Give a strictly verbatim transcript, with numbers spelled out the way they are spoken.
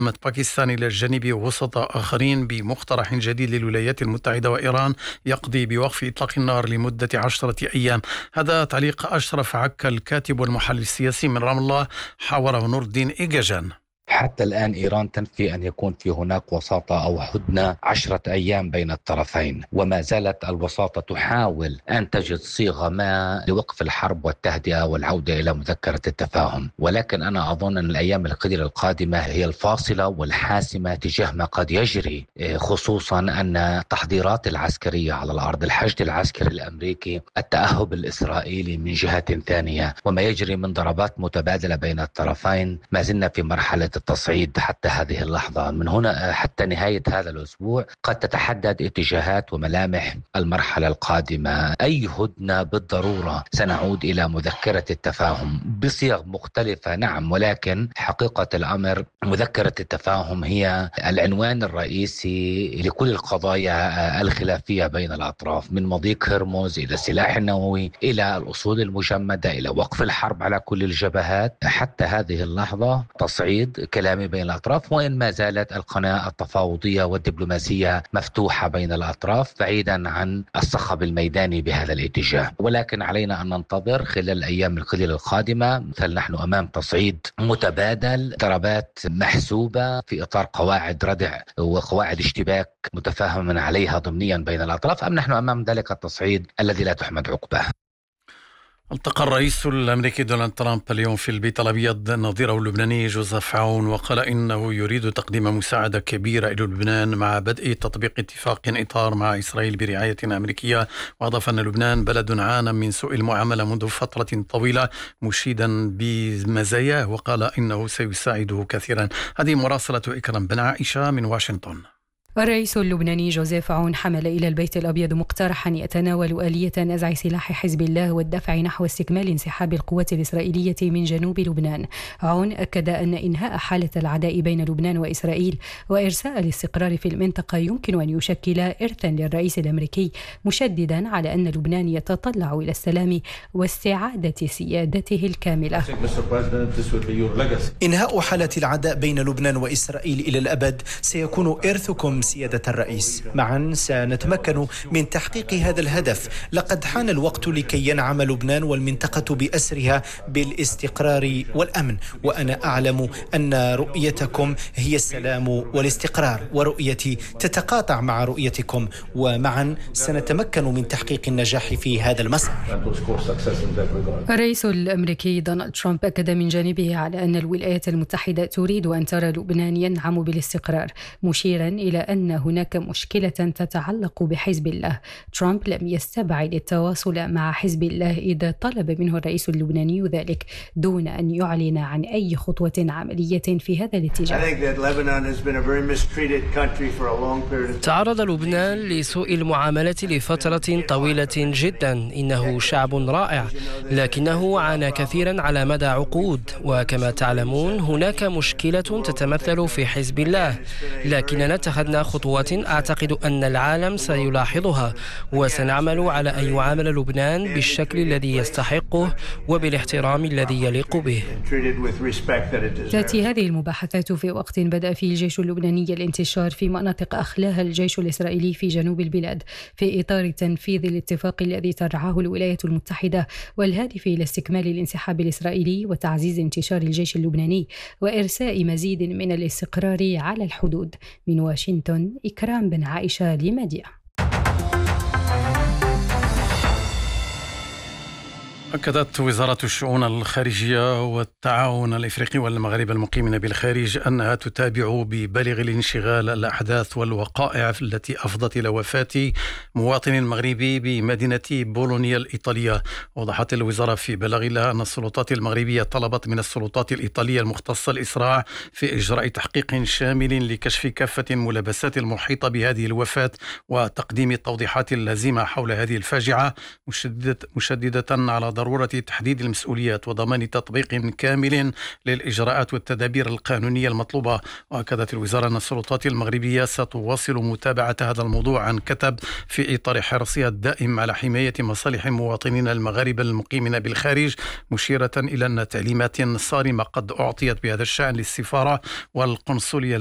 باكستان إلى الجانب وسطاء آخرين بمقترح جديد للولايات المتحدة وإيران يقضي بوقف إطلاق النار لمدة عشرة أيام. هذا تعليق أشرف عكا الكاتب والمحلل السياسي من رام الله، حاوره نور الدين إيجاجان. حتى الآن إيران تنفي أن يكون في هناك وساطة أو هدنة عشرة أيام بين الطرفين، وما زالت الوساطة تحاول أن تجد صيغة ما لوقف الحرب والتهدئة والعودة إلى مذكرة التفاهم. ولكن أنا أظن أن الأيام القليلة القادمة هي الفاصلة والحاسمة تجاه ما قد يجري، خصوصا أن التحضيرات العسكرية على الأرض، الحشد العسكري الأمريكي، التأهب الإسرائيلي من جهة ثانية، وما يجري من ضربات متبادلة بين الطرفين، ما زلنا في مرحلة التصعيد حتى هذه اللحظة. من هنا حتى نهاية هذا الأسبوع قد تتحدد اتجاهات وملامح المرحلة القادمة. أي هدنة بالضرورة سنعود إلى مذكرة التفاهم بصيغ مختلفة، نعم، ولكن حقيقة الأمر مذكرة التفاهم هي العنوان الرئيسي لكل القضايا الخلافية بين الأطراف، من مضيق هرمز إلى السلاح النووي إلى الأصول المجمدة إلى وقف الحرب على كل الجبهات. حتى هذه اللحظة تصعيد كلامي بين الأطراف، وإن ما زالت القناة التفاوضية والدبلوماسية مفتوحة بين الأطراف بعيدا عن الصخب الميداني بهذا الاتجاه. ولكن علينا أن ننتظر خلال الأيام القليلة القادمة، مثل نحن أمام تصعيد متبادل، ضربات محسوبة في إطار قواعد ردع وقواعد اشتباك متفاهم عليها ضمنيا بين الأطراف، أم نحن أمام ذلك التصعيد الذي لا تحمد عقباه. التقى الرئيس الأمريكي دونالد ترامب اليوم في البيت الأبيض نظيره اللبناني جوزيف عون، وقال إنه يريد تقديم مساعدة كبيرة إلى لبنان مع بدء تطبيق اتفاق إطار مع إسرائيل برعاية أمريكية. وأضاف أن لبنان بلد عانى من سوء المعاملة منذ فترة طويلة، مشيدا بمزاياه، وقال إنه سيساعده كثيرا. هذه مراسلة إكرام بن عائشة من واشنطن. الرئيس اللبناني جوزيف عون حمل إلى البيت الأبيض مقترحا يتناول آلية نزع سلاح حزب الله والدفع نحو استكمال انسحاب القوات الإسرائيلية من جنوب لبنان. عون أكد أن إنهاء حالة العداء بين لبنان وإسرائيل وإرساء الاستقرار في المنطقة يمكن أن يشكل إرثا للرئيس الأمريكي، مشددا على أن لبنان يتطلع إلى السلام واستعادة سيادته الكاملة. إنهاء حالة العداء بين لبنان وإسرائيل إلى الأبد سيكون إرثكم سيادة الرئيس. معا سنتمكن من تحقيق هذا الهدف. لقد حان الوقت لكي ينعم لبنان والمنطقة بأسرها بالاستقرار والأمن، وأنا أعلم أن رؤيتكم هي السلام والاستقرار، ورؤيتي تتقاطع مع رؤيتكم، ومعا سنتمكن من تحقيق النجاح في هذا المسار. الرئيس الأمريكي دونالد ترامب أكد من جانبه على أن الولايات المتحدة تريد أن ترى لبنان ينعم بالاستقرار، مشيرا إلى أن هناك مشكلة تتعلق بحزب الله. ترامب لم يستبعد التواصل مع حزب الله إذا طلب منه الرئيس اللبناني ذلك، دون أن يعلن عن أي خطوة عملية في هذا الاتجاه. تعرض لبنان لسوء المعاملة لفترة طويلة جدا. إنه شعب رائع، لكنه عانى كثيرا على مدى عقود، وكما تعلمون هناك مشكلة تتمثل في حزب الله، لكننا اتخذنا خطوات أعتقد أن العالم سيلاحظها، وسنعمل على أن يعامل لبنان بالشكل الذي يستحقه وبالاحترام الذي يليق به. تأتي هذه المباحثات في وقت بدأ فيه الجيش اللبناني الانتشار في مناطق أخلاها الجيش الإسرائيلي في جنوب البلاد، في إطار تنفيذ الاتفاق الذي ترعاه الولايات المتحدة والهادف إلى استكمال الانسحاب الإسرائيلي وتعزيز انتشار الجيش اللبناني وإرساء مزيد من الاستقرار على الحدود. من واشنطن، إكرام بن عائشة لمديا. أكدت وزارة الشؤون الخارجية والتعاون الإفريقي والمغاربة المقيمين بالخارج أنها تتابع ببالغ الانشغال الأحداث والوقائع التي أفضت إلى وفاة مواطن مغربي بمدينة بولونيا الإيطالية. وضحت الوزارة في بلاغ لها أن السلطات المغربية طلبت من السلطات الإيطالية المختصة الإسراع في إجراء تحقيق شامل لكشف كافة الملابسات المحيطة بهذه الوفاة وتقديم التوضيحات اللازمة حول هذه الفاجعة، مشددة, مشددة على ضرورة تحديد المسؤوليات وضمان تطبيق كامل للإجراءات والتدابير القانونية المطلوبة. وأكدت الوزارة أن السلطات المغربية ستواصل متابعة هذا الموضوع عن كتب في إطار حرصها الدائم على حماية مصالح مواطنينا المغاربة المقيمين بالخارج، مشيرة إلى أن تعليمات صارمة قد أعطيت بهذا الشأن للسفارة والقنصلية